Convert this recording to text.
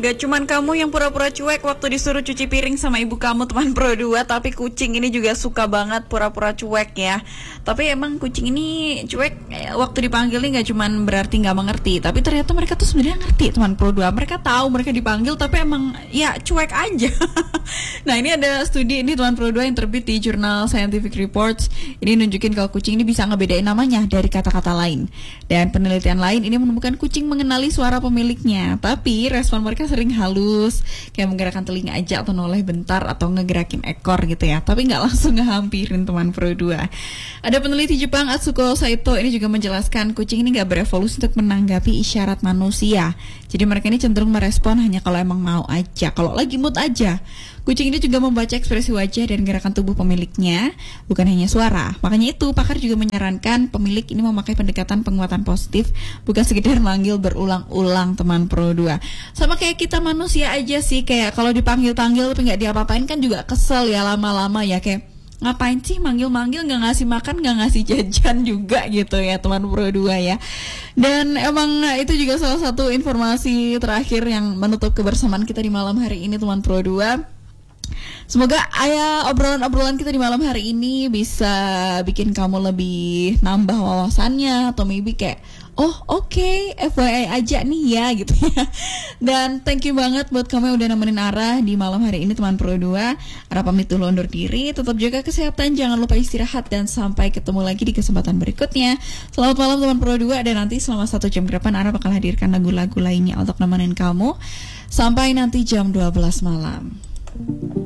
Gak cuman kamu yang pura-pura cuek waktu disuruh cuci piring sama ibu kamu teman Pro 2, tapi kucing ini juga suka banget pura-pura cuek ya. Tapi emang kucing ini cuek waktu dipanggil nih gak cuman berarti gak mengerti, tapi ternyata mereka tuh sebenarnya ngerti teman Pro 2. Mereka tahu mereka dipanggil tapi emang ya cuek aja. Nah ini ada studi ini teman Pro 2 yang terbit di jurnal Scientific Reports. Ini nunjukin kalau kucing ini bisa ngebedain namanya dari kata-kata lain. Dan penelitian lain ini menemukan kucing mengenali suara pemiliknya, tapi respon mereka sering halus, kayak menggerakkan telinga aja atau noleh bentar atau ngegerakin ekor gitu ya, tapi nggak langsung ngehampirin teman Pro 2. Ada peneliti Jepang Atsuko Saito ini juga menjelaskan kucing ini nggak berevolusi untuk menanggapi isyarat manusia. Jadi mereka ini cenderung merespon hanya kalau emang mau aja, kalau lagi mood aja. Kucing ini juga membaca ekspresi wajah dan gerakan tubuh pemiliknya, bukan hanya suara. Makanya itu pakar juga menyarankan pemilik ini memakai pendekatan penguatan positif, bukan sekedar manggil berulang-ulang teman Pro 2. Sama kayak kita manusia aja sih, kayak kalau dipanggil-panggil tapi nggak diapa-apain kan juga kesel ya lama-lama ya, kayak ngapain sih manggil-manggil nggak ngasih makan, nggak ngasih jajan juga gitu ya teman Pro 2 ya. Dan emang itu juga salah satu informasi terakhir yang menutup kebersamaan kita di malam hari ini teman Pro 2. Semoga obrolan-obrolan kita di malam hari ini bisa bikin kamu lebih nambah wawasannya, atau maybe kayak oke, FYI aja nih ya gitu ya. Dan thank you banget buat kamu yang udah nemenin Ara di malam hari ini teman Pro 2. Ara pamit dulu undur diri, tetap jaga kesehatan, jangan lupa istirahat, dan sampai ketemu lagi di kesempatan berikutnya. Selamat malam teman Pro 2, dan nanti selama 1 jam ke depan Ara bakal hadirkan lagu-lagu lainnya untuk nemenin kamu sampai nanti jam 12 malam.